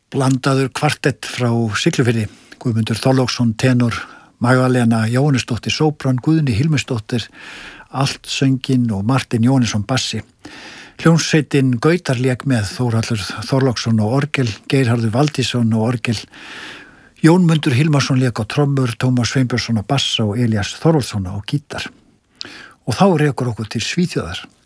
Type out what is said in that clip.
Blandaður kvartett frá Siglufirði, Guðmundur Þorláksson tenor, Magdalena Jóhannesdóttir sópran, Guðni Hilmisdóttir altsöngin og Martin Jóhannesson bassi. Hljómsveitin Gautar lék með Þórhallur Þorláksson og orgel, Geirharður Valdísson og orgel, Jónmundur Hilmarsson lék á trommur, Tómas Sveinbjörnsson á bassa og Elías Þorvaldsson á gítar. Og þá rekur okkur til Svíþjóðar.